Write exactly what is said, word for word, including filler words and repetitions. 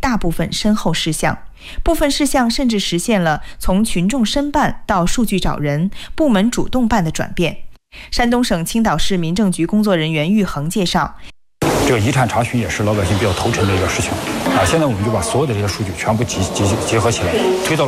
大部分身后事项，部分事项甚至实现了从群众申办到数据找人、部门主动办的转变。山东省青岛市民政局工作人员玉恒介绍， 这个遗产查询也是老百姓比较头沉的一个事情啊。现在我们就把所有的这些数据全部集集结合起来，推到了